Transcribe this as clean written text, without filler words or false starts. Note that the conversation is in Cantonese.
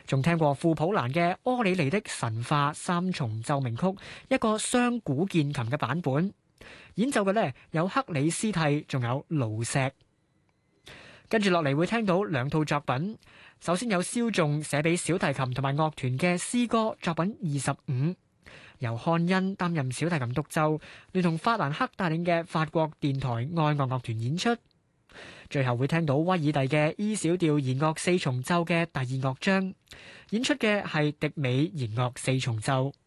仲聽過庫普蘭嘅柯里尼的神話三重奏鳴曲，一個雙鼓鍵琴嘅版本。演奏嘅呢有克里斯蒂，仲有盧石。跟住落嚟會聽到兩套作品，首先有蕭仲寫俾小提琴同埋樂團嘅詩歌作品25，由漢恩擔任小提琴獨奏，連同法蘭克帶領嘅法國電台愛樂樂團演出。最後會聽到威爾第嘅 E 小調弦樂四重奏嘅第二樂章，演出嘅係迪美弦樂四重奏。